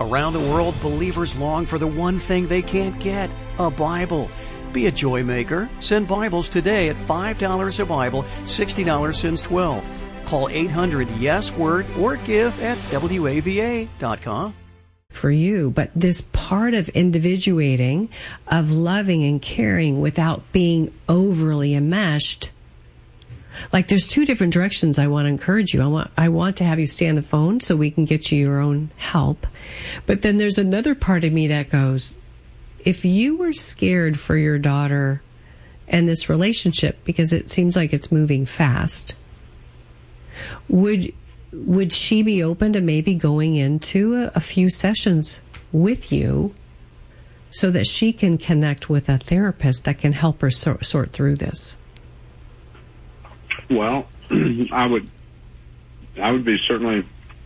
Around the world, believers long for the one thing they can't get, a Bible. Be a joy maker. Send Bibles today at $5 a Bible, $60 since 12. Call 800-YES-WORD or give at WAVA.com. For you, but this part of individuating, of loving and caring without being overly enmeshed. Like, there's two different directions I want to encourage you. I want to have you stay on the phone so we can get you your own help. But then there's another part of me that goes, if you were scared for your daughter and this relationship, because it seems like it's moving fast, would she be open to maybe going into a few sessions with you so that she can connect with a therapist that can help her sort through this? Well, I would be certainly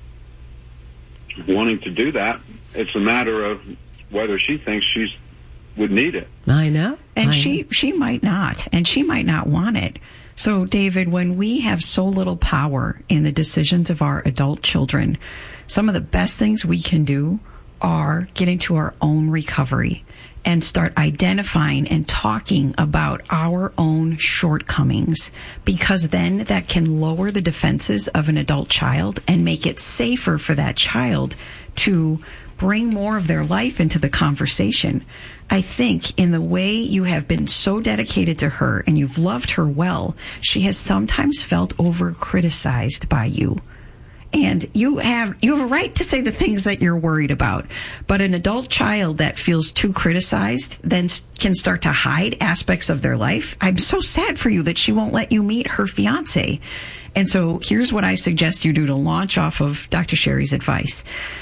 wanting to do that. It's a matter of whether she thinks would need it. I know. And she might not, and she might not want it. So, David, when we have so little power in the decisions of our adult children, some of the best things we can do are get into our own recovery and start identifying and talking about our own shortcomings, because then that can lower the defenses of an adult child and make it safer for that child to bring more of their life into the conversation. I think in the way you have been so dedicated to her and you've loved her well, she has sometimes felt over-criticized by you. And you have a right to say the things that you're worried about. But an adult child that feels too criticized then can start to hide aspects of their life. I'm so sad for you that she won't let you meet her fiance. And so here's what I suggest you do to launch off of Dr. Sherry's advice.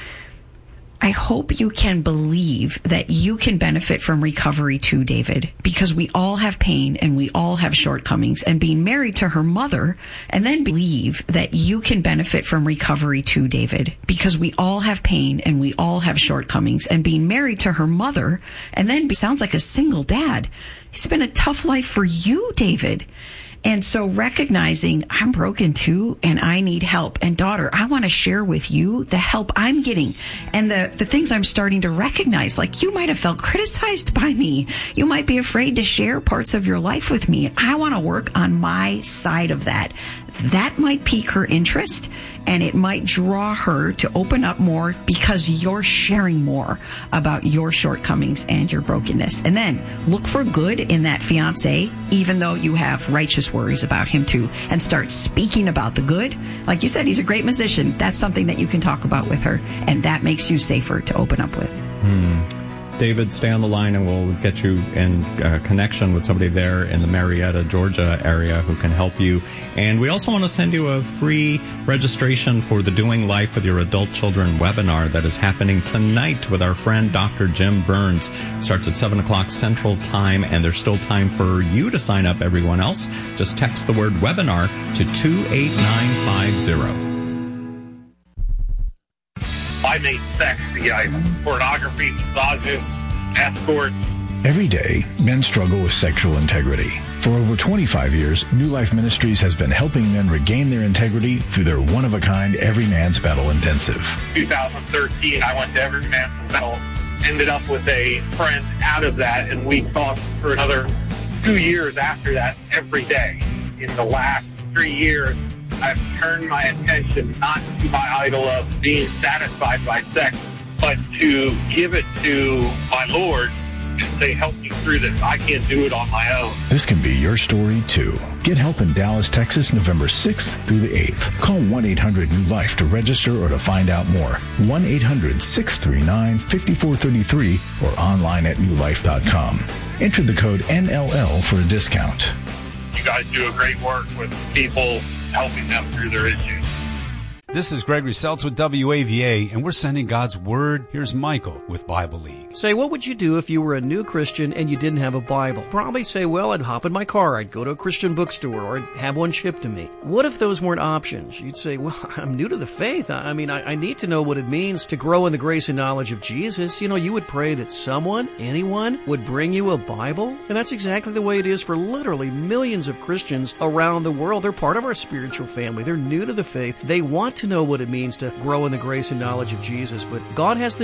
I hope you can believe that you can benefit from recovery too, David, because we all have pain and we all have shortcomings. And being married to her mother, and then believe that you can benefit from recovery too, David, because we all have pain and we all have shortcomings. And being married to her mother, and then sounds like a single dad. It's been a tough life for you, David. And so recognizing I'm broken too and I need help. And daughter, I want to share with you the help I'm getting and the things I'm starting to recognize. Like, you might have felt criticized by me. You might be afraid to share parts of your life with me. I want to work on my side of that. That might pique her interest, and it might draw her to open up more because you're sharing more about your shortcomings and your brokenness. And then look for good in that fiance, even though you have righteous worries about him too, and start speaking about the good. Like you said, he's a great musician. That's something that you can talk about with her, and that makes you safer to open up with. David, stay on the line and we'll get you in connection with somebody there in the Marietta, Georgia area who can help you. And we also want to send you a free registration for the Doing Life with Your Adult Children webinar that is happening tonight with our friend Dr. Jim Burns. It starts at 7 o'clock Central Time, and there's still time for you to sign up, everyone else. Just text the word webinar to 28950. I made sex the item. Pornography, massages, escorts. Every day, men struggle with sexual integrity. For over 25 years, New Life Ministries has been helping men regain their integrity through their one-of-a-kind Every Man's Battle Intensive. 2013, I went to Every Man's Battle, ended up with a friend out of that, and we talked for another 2 years after that every day. In the last 3 years, I've turned my attention not to my idol of being satisfied by sex, but to give it to my Lord and say, help me through this. I can't do it on my own. This can be your story, too. Get help in Dallas, Texas, November 6th through the 8th. Call 1-800-NEW-LIFE to register or to find out more. 1-800-639-5433 or online at newlife.com. Enter the code NLL for a discount. You guys do a great work with people, helping them through their issues. This is Gregory Seltz with WAVA, and we're sending God's Word. Here's Michael with Bible League. Say, what would you do if you were a new Christian and you didn't have a Bible? Probably say, well, I'd hop in my car, I'd go to a Christian bookstore, or I'd have one shipped to me. What if those weren't options? You'd say, well, I'm new to the faith. I need to know what it means to grow in the grace and knowledge of Jesus. You know, you would pray that someone, anyone, would bring you a Bible. And that's exactly the way it is for literally millions of Christians around the world. They're part of our spiritual family. They're new to the faith. They want to know what it means to grow in the grace and knowledge of Jesus. But God has the